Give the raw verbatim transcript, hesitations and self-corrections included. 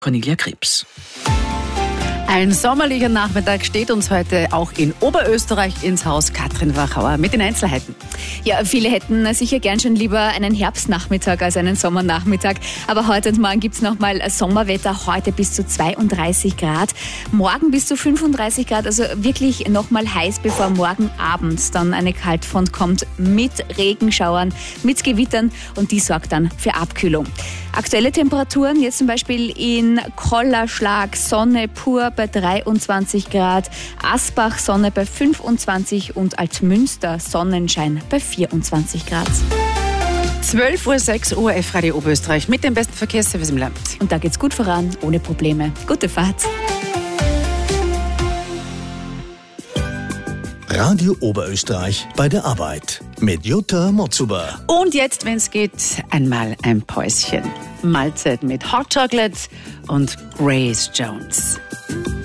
Cornelia Krebs. Ein sommerlicher Nachmittag steht uns heute auch in Oberösterreich ins Haus. Katrin Wachauer mit den Einzelheiten. Ja, viele hätten sicher gern schon lieber einen Herbstnachmittag als einen Sommernachmittag. Aber heute und morgen gibt es nochmal Sommerwetter. Heute bis zu zweiunddreißig Grad. Morgen bis zu fünfunddreißig Grad. Also wirklich nochmal heiß, bevor morgen abends dann eine Kaltfront kommt mit Regenschauern, mit Gewittern. Und die sorgt dann für Abkühlung. Aktuelle Temperaturen jetzt zum Beispiel in Kollerschlag, Sonne pur bei dreiundzwanzig Grad, Asbach Sonne bei fünfundzwanzig und Altmünster Sonnenschein bei vierundzwanzig Grad. zwölf Uhr sechs O R F Radio Oberösterreich mit dem besten Verkehrsservice im Land. Und da geht's gut voran, ohne Probleme. Gute Fahrt. Radio Oberösterreich bei der Arbeit mit Jutta Motzuber. Und jetzt, wenn es geht, einmal ein Päuschen. Mahlzeit mit Hot Chocolate und Grace Jones.